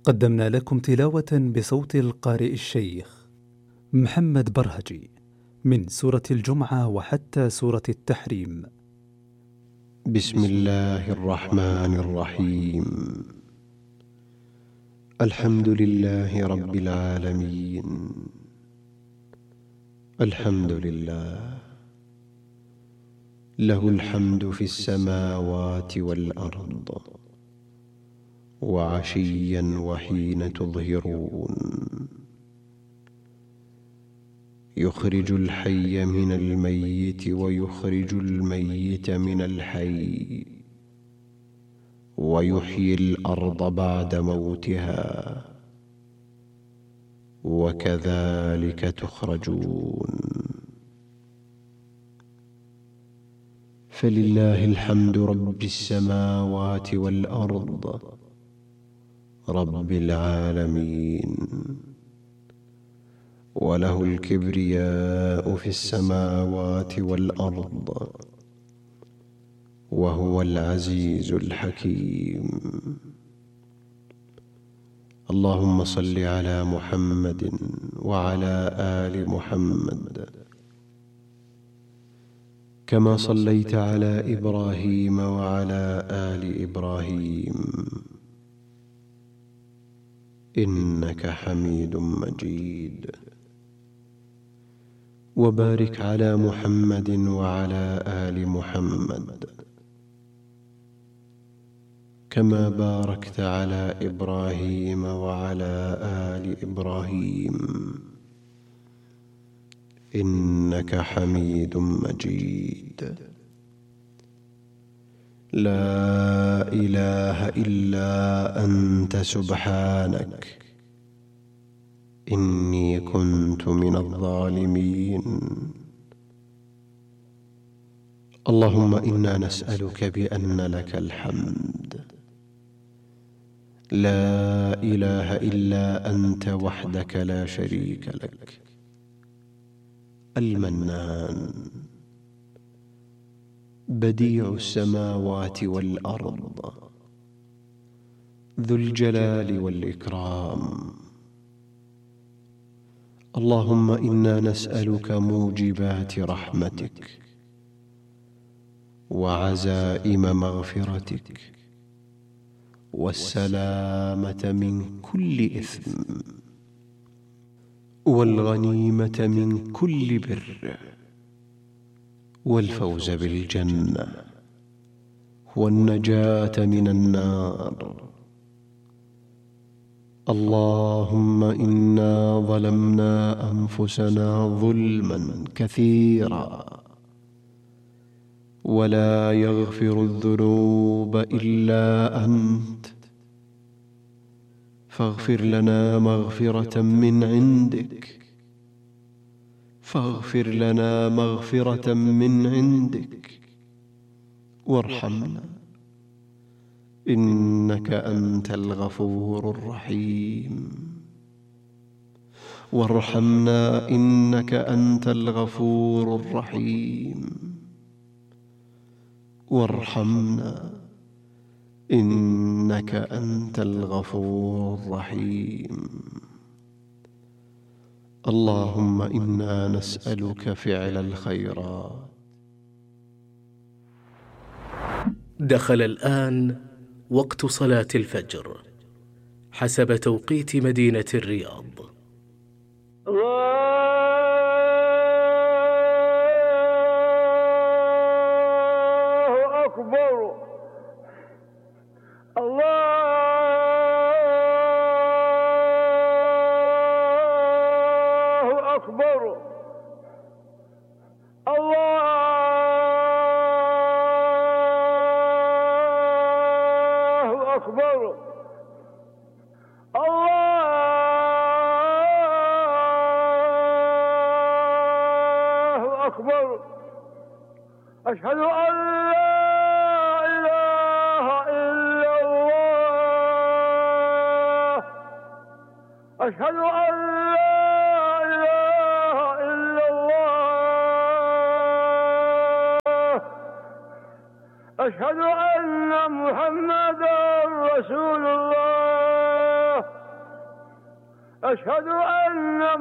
قدمنا لكم تلاوة بصوت القارئ الشيخ محمد برهجي من سورة الجمعة وحتى سورة التحريم. بسم الله الرحمن الرحيم. الحمد لله رب العالمين. الحمد لله له الحمد في السماوات والأرض وعشيا وحين تظهرون، يخرج الحي من الميت ويخرج الميت من الحي، ويحيي الأرض بعد موتها، وكذلك تخرجون. فلله الحمد رب السماوات والأرض رب العالمين، وله الكبرياء في السماوات والأرض، وهو العزيز الحكيم. اللهم صل على محمد وعلى آل محمد كما صليت على إبراهيم وعلى آل إبراهيم إنك حميد مجيد. وبارك على محمد وعلى آل محمد كما باركت على إبراهيم وعلى آل إبراهيم إنك حميد مجيد. لا إله إلا أنت سبحانك إني كنت من الظالمين. اللهم إنا نسألك بأن لك الحمد، لا إله إلا أنت وحدك لا شريك لك، المنان بديع السماوات والأرض ذو الجلال والإكرام. اللهم إنا نسألك موجبات رحمتك وعزائم مغفرتك والسلامة من كل إثم والغنيمة من كل بر والفوز بالجنة والنجاة من النار. اللهم إنا ظلمنا أنفسنا ظلما كثيرا ولا يغفر الذنوب إلا أنت، فاغفر لنا مغفرة من عندك، فاغفر لنا مغفرة من عندك وارحمنا إنك أنت الغفور الرحيم. وارحمنا إنك أنت الغفور الرحيم. وارحمنا إنك أنت الغفور الرحيم. اللهم إنا نسألك فعل الخيرات. دخل الآن وقت صلاة الفجر حسب توقيت مدينة الرياض. الله أكبر. الله أكبر. الله أكبر. الله أكبر. أشهد أن لا إله إلا الله. أشهد أن لا إله إلا الله. أشهد أن محمدا رسول الله. أشهد أن